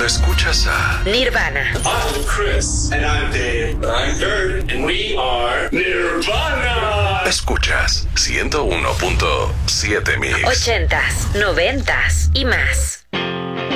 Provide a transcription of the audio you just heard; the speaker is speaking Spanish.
cuando escuchas a Nirvana. I'm Chris. And I'm Dave. I'm Kurt. And we are Nirvana. Escuchas 101.7 Mix. 80s, 90s y más.